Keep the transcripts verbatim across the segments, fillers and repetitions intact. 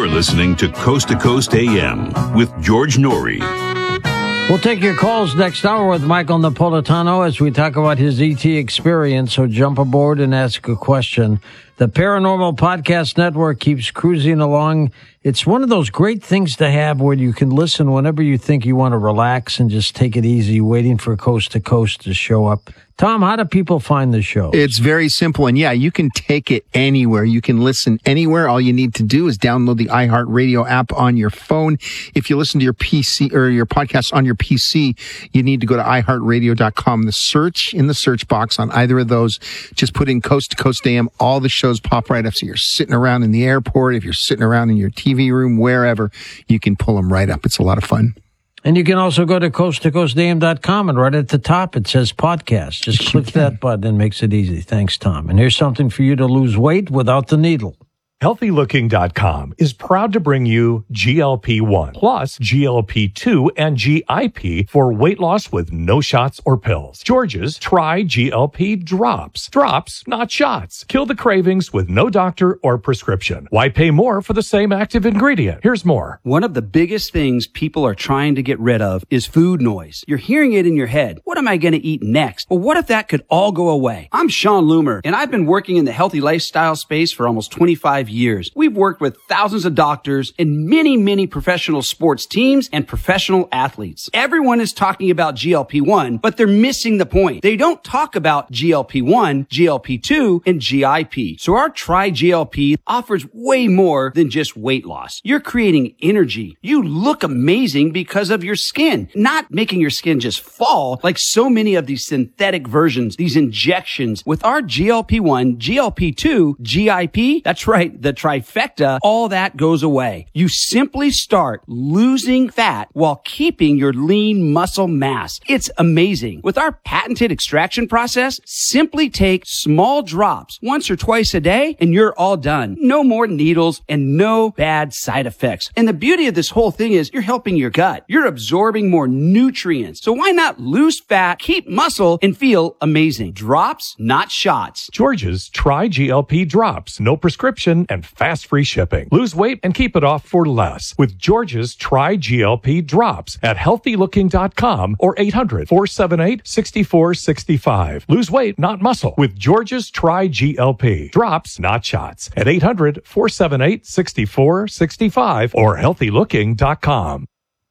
You're listening to Coast to Coast A M with George Norrie. We'll take your calls next hour with Michael Napolitano as we talk about his E T experience, so jump aboard and ask a question. The Paranormal Podcast Network keeps cruising along. It's one of those great things to have where you can listen whenever you think you want to relax and just take it easy, waiting for Coast to Coast to show up. Tom, how do people find the show? It's very simple. And yeah, you can take it anywhere. You can listen anywhere. All you need to do is download the iHeartRadio app on your phone. If you listen to your P C or your podcast on your P C, you need to go to i heart radio dot com. The search in the search box on either of those, just put in Coast to Coast A M. All the shows pop right up. So you're sitting around in the airport, if you're sitting around in your T V room, wherever, you can pull them right up. It's a lot of fun. And you can also go to coast to coast a m dot com, and right at the top it says podcast. Just click that button and it makes it easy. Thanks, Tom. And here's something for you to lose weight without the needle. healthy looking dot com is proud to bring you G L P one plus G L P two and G I P for weight loss with no shots or pills. George's Try G L P Drops. Drops, not shots. Kill the cravings with no doctor or prescription. Why pay more for the same active ingredient? Here's more. One of the biggest things people are trying to get rid of is food noise. You're hearing it in your head. What am I going to eat next? Well, what if that could all go away? I'm Sean Loomer, and I've been working in the healthy lifestyle space for almost twenty-five years. We've worked with thousands of doctors and many, many professional sports teams and professional athletes. Everyone is talking about G L P one, but they're missing the point. They don't talk about G L P one, G L P two, and G I P. So our Try G L P offers way more than just weight loss. You're creating energy. You look amazing because of your skin, not making your skin just fall like so many of these synthetic versions, these injections. With our G L P one, G L P two, G I P, that's right, the trifecta, all that goes away. You simply start losing fat while keeping your lean muscle mass. It's amazing. With our patented extraction process, simply take small drops once or twice a day and you're all done. No more needles and no bad side effects. And the beauty of this whole thing is you're helping your gut. You're absorbing more nutrients. So why not lose fat, keep muscle, and feel amazing? Drops, not shots. George's Try G L P Drops. No prescription and fast free shipping. Lose weight and keep it off for less with George's Try G L P Drops at healthy looking dot com or eight hundred, four seven eight, six four six five. Lose weight, not muscle with George's Try G L P Drops, not shots at eight hundred, four seven eight, six four six five or healthy looking dot com.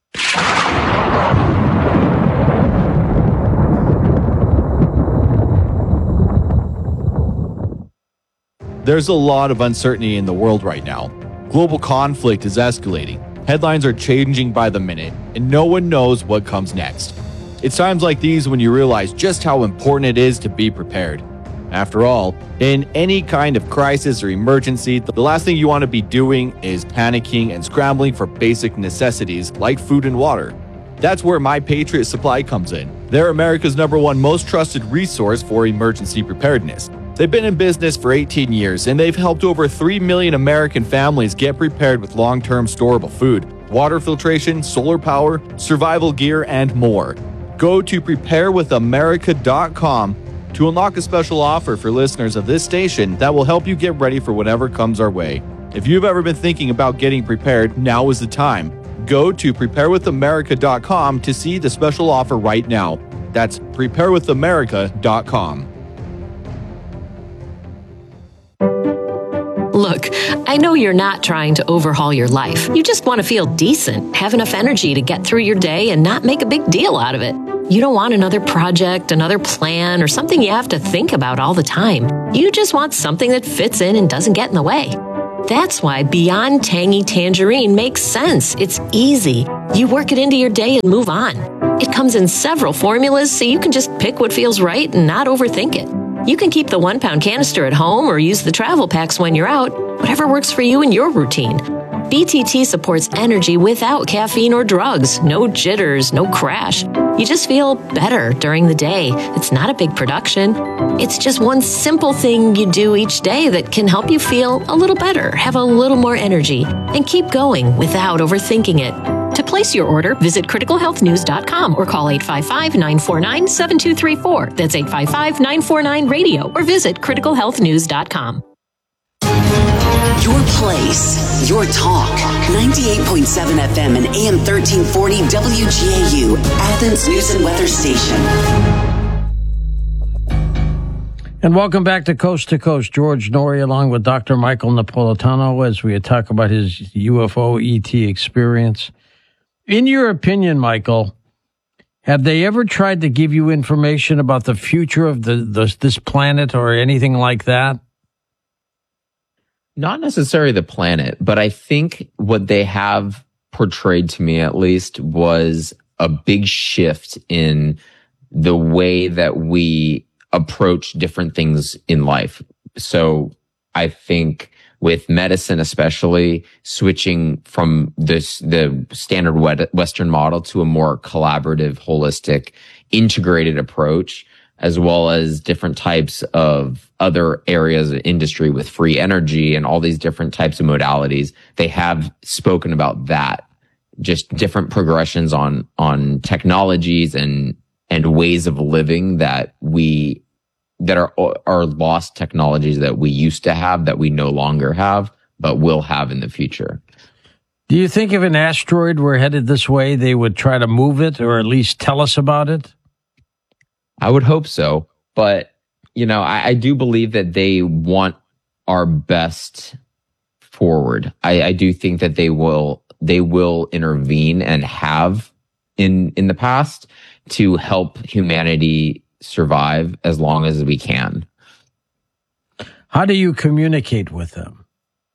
There's a lot of uncertainty in the world right now. Global conflict is escalating. Headlines are changing by the minute, and no one knows what comes next. It's times like these when you realize just how important it is to be prepared. After all, in any kind of crisis or emergency, the last thing you want to be doing is panicking and scrambling for basic necessities like food and water. That's where My Patriot Supply comes in. They're America's number one most trusted resource for emergency preparedness. They've been in business for eighteen years, and they've helped over three million American families get prepared with long-term storable food, water filtration, solar power, survival gear, and more. Go to prepare with america dot com to unlock a special offer for listeners of this station that will help you get ready for whatever comes our way. If you've ever been thinking about getting prepared, now is the time. Go to prepare with america dot com to see the special offer right now. That's prepare with america dot com. Look, I know you're not trying to overhaul your life. You just want to feel decent, have enough energy to get through your day and not make a big deal out of it. You don't want another project, another plan, or something you have to think about all the time. You just want something that fits in and doesn't get in the way. That's why Beyond Tangy Tangerine makes sense. It's easy. You work it into your day and move on. It comes in several formulas, so you can just pick what feels right and not overthink it. You can keep the one-pound canister at home or use the travel packs when you're out, whatever works for you and your routine. B T T supports energy without caffeine or drugs. No jitters, no crash. You just feel better during the day. It's not a big production. It's just one simple thing you do each day that can help you feel a little better, have a little more energy, and keep going without overthinking it. To place your order, visit critical health news dot com or call eight five five, nine four nine, seven two three four. That's eight five five, nine four nine, radio or visit critical health news dot com. Your place your talk. ninety-eight point seven F M and A M thirteen forty W G A U, Athens News and Weather Station. And welcome back to Coast to Coast. George Noory along with Doctor Michael Napolitano as we talk about his U F O E T experience. In your opinion, Michael, have they ever tried to give you information about the future of the, the this planet or anything like that? Not necessarily the planet, but I think what they have portrayed to me, at least, was a big shift in the way that we approach different things in life. So I think with medicine, especially switching from this, the standard Western model to a more collaborative, holistic, integrated approach, as well as different types of other areas of industry with free energy and all these different types of modalities. They have spoken about that, just different progressions on, on technologies and, and ways of living that we, that are, are lost technologies that we used to have that we no longer have, but will have in the future. Do you think if an asteroid were headed this way, they would try to move it or at least tell us about it? I would hope so. But, you know, I, I do believe that they want our best forward. I, I do think that they will, they will intervene and have in, in the past to help humanity survive as long as we can. How do you communicate with them?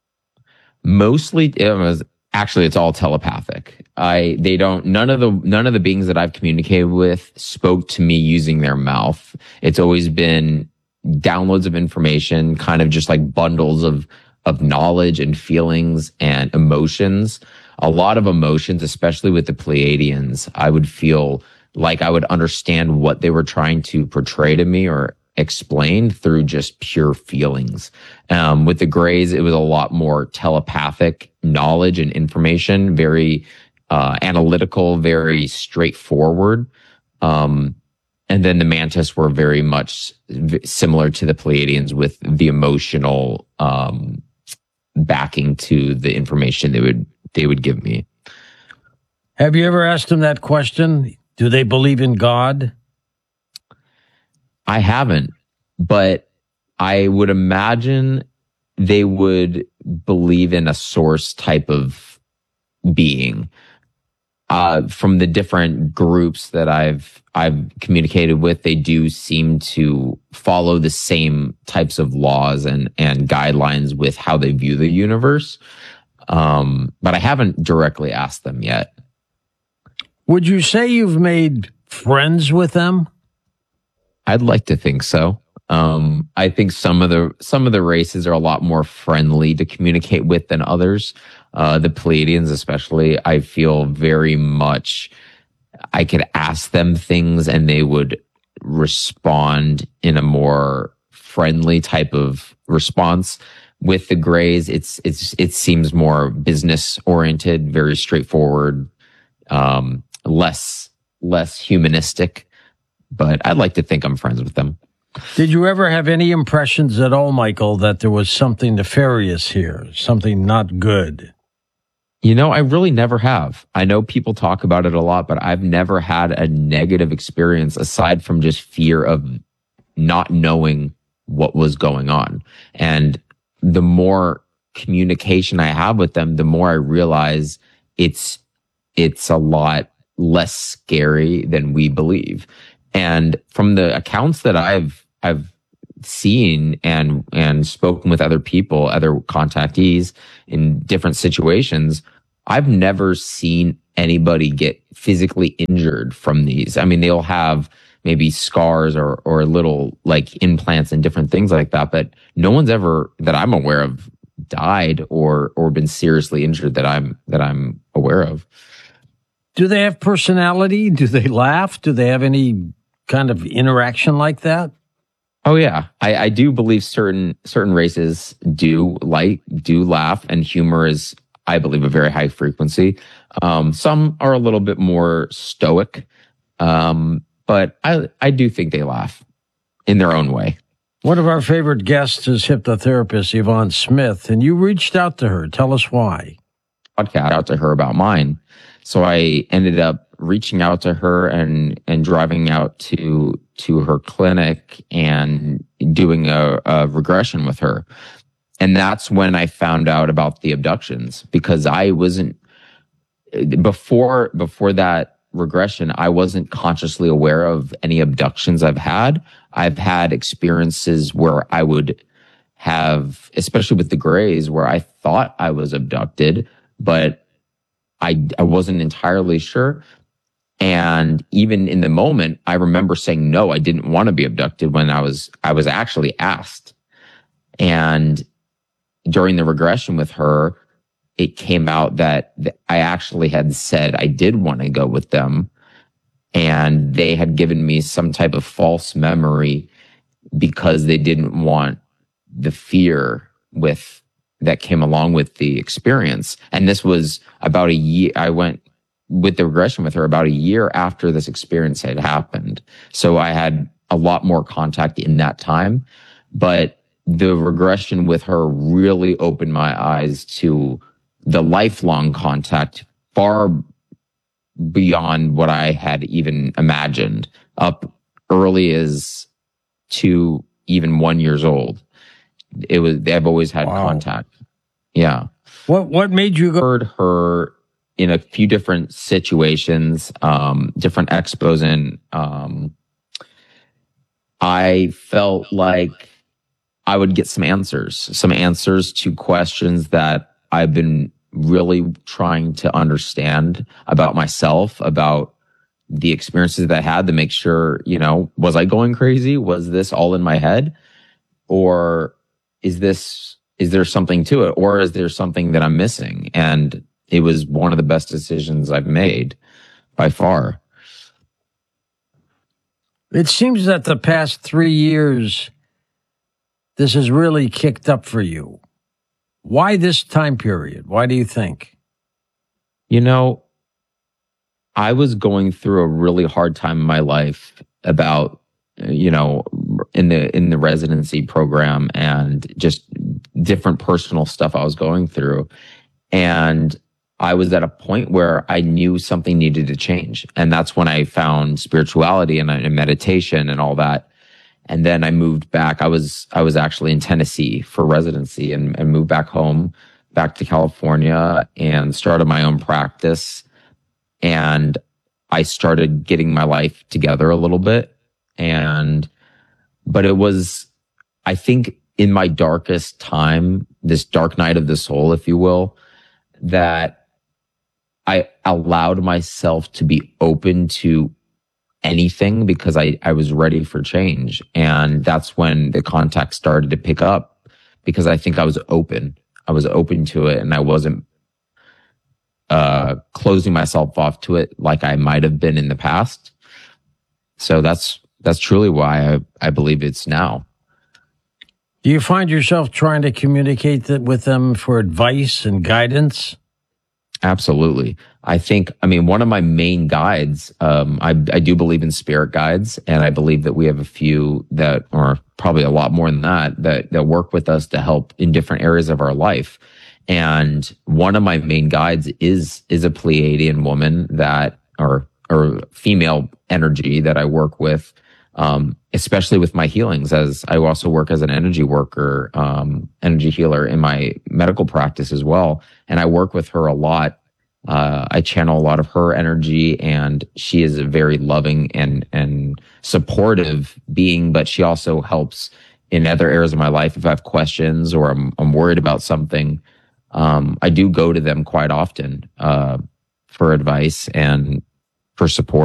Mostly, it was, actually, it's all telepathic. I, they don't, none of the, none of the beings that I've communicated with spoke to me using their mouth. It's always been downloads of information, kind of just like bundles of, of knowledge and feelings and emotions. A lot of emotions, especially with the Pleiadians, I would feel like I would understand what they were trying to portray to me or explain through just pure feelings. Um, with the Greys, it was a lot more telepathic knowledge and information, very uh, analytical, very straightforward. Um, and then the Mantis were very much v- similar to the Pleiadians with the emotional um, backing to the information they would they would give me. Have you ever asked them that question? Do they believe in God? I haven't, but I would imagine they would believe in a source type of being. Uh, from the different groups that I've I've communicated with, they do seem to follow the same types of laws and and guidelines with how they view the universe. Um, but I haven't directly asked them yet. Would you say you've made friends with them? I'd like to think so. Um, I think some of the some of the races are a lot more friendly to communicate with than others. Uh, the Pleiadians, especially, I feel very much I could ask them things and they would respond in a more friendly type of response. With the Greys, it's it's it seems more business oriented, very straightforward, um, less less humanistic. But I'd like to think I'm friends with them. Did you ever have any impressions at all, Michael, that there was something nefarious here, something not good? You know, I really never have. I know people talk about it a lot, but I've never had a negative experience aside from just fear of not knowing what was going on. And the more communication I have with them, the more I realize it's it's a lot less scary than we believe. And from the accounts that I've I've seen and and spoken with other people, other contactees in different situations, I've never seen anybody get physically injured from these. I mean, they'll have maybe scars or or little like implants and different things like that, but no one's ever that I'm aware of died or or been seriously injured that I'm that I'm aware of. Do they have personality? Do they laugh? Do they have any kind of interaction like that? Oh yeah, I, I do believe certain certain races do like do laugh, and humor is, I believe, a very high frequency. Um, some are a little bit more stoic, um, but I I do think they laugh in their own way. One of our favorite guests is hypnotherapist Yvonne Smith, and you reached out to her. Tell us why. Podcast out to her about mine. So I ended up reaching out to her and, and driving out to, to her clinic and doing a, a regression with her. And that's when I found out about the abductions, because I wasn't before, before that regression, I wasn't consciously aware of any abductions I've had. I've had experiences where I would have, especially with the Greys, where I thought I was abducted, but I, I wasn't entirely sure. And even in the moment, I remember saying, no, I didn't want to be abducted when I was, I was actually asked. And during the regression with her, it came out that I actually had said I did want to go with them, and they had given me some type of false memory because they didn't want the fear with that came along with the experience. And this was about a year. I went with the regression with her about a year after this experience had happened. So I had a lot more contact in that time, but the regression with her really opened my eyes to the lifelong contact far beyond what I had even imagined, up early as to even one years old. It was, I've always had wow. contact. Yeah. What, what made you go? Heard her in a few different situations, um, different expos, and, um, I felt like I would get some answers, some answers to questions that I've been really trying to understand about myself, about the experiences that I had, to make sure, you know, was I going crazy? Was this all in my head? Or is this, is there something to it? Or is there something that I'm missing? And it was one of the best decisions I've made by far. It seems that the past three years, this has really kicked up for you. Why this time period? Why do you think? You know, I was going through a really hard time in my life about, you know, in the, in the residency program, and just different personal stuff I was going through. And I was at a point where I knew something needed to change. And that's when I found spirituality and, and meditation and all that. And then I moved back. I was, I was actually in Tennessee for residency, and, and moved back home, back to California, and started my own practice. And I started getting my life together a little bit. And, but it was, I think in my darkest time, this dark night of the soul, if you will, that I allowed myself to be open to anything, because I, I was ready for change. And that's when the contact started to pick up, because I think I was open. I was open to it, and I wasn't uh, closing myself off to it like I might have been in the past. So that's, that's truly why I, I believe it's now. Do you find yourself trying to communicate that with them for advice and guidance? Absolutely. I think, I mean, one of my main guides, um, I, I do believe in spirit guides, and I believe that we have a few that, or probably a lot more than that, that, that work with us to help in different areas of our life. And one of my main guides is, is a Pleiadian woman that, or, or female energy that I work with, um, especially with my healings, as I also work as an energy worker, um, energy healer in my medical practice as well. And I work with her a lot. Uh, I channel a lot of her energy, and she is a very loving and, and supportive being, but she also helps in other areas of my life. If I have questions or I'm, I'm worried about something, um, I do go to them quite often, uh, for advice and for support.